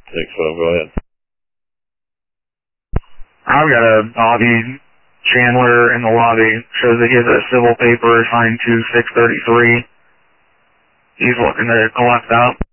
Go ahead. I've got a Bobby Chandler in the lobby. Shows that he has a civil paper assigned to 633. He's looking to collect out.